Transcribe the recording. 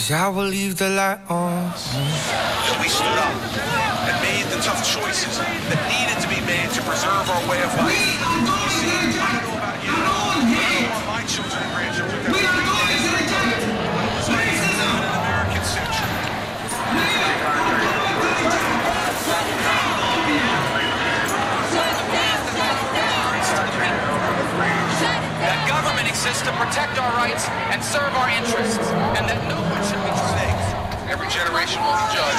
'cause I will leave the light on. That we stood up and made the tough choices that needed to be made to preserve our way of life. You see, I don't know about you, but I don't want my children and grandchildren to live in an American century. That government exists to protect our rights and serve our interests, and that no one should be mistakes. Every generation will be judged